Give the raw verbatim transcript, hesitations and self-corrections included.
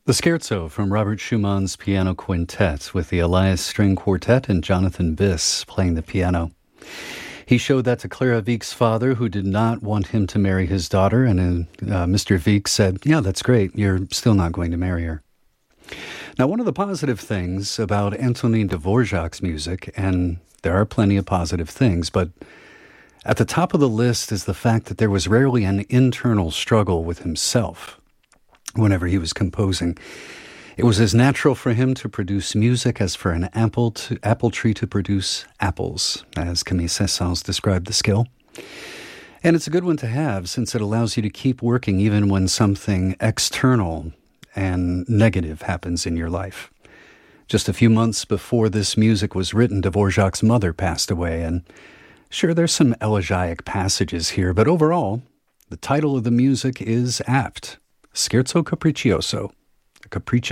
The Scherzo from Robert Schumann's Piano Quintet with the Elias String Quartet and Jonathan Biss playing the piano. He showed that to Clara Wieck's father, who did not want him to marry his daughter, and uh, Mister Wieck said, yeah, that's great, you're still not going to marry her. Now, one of the positive things about Antonin Dvorak's music, and there are plenty of positive things, but at the top of the list is the fact that there was rarely an internal struggle with himself whenever he was composing. It was as natural for him to produce music as for an apple to apple tree to produce apples, as Camille Saint-Saëns described the skill. And it's a good one to have, since it allows you to keep working even when something external and negative happens in your life. Just a few months before this music was written, Dvorak's mother passed away, and sure, there's some elegiac passages here, but overall, the title of the music is apt. Scherzo Capriccioso, a capriccio.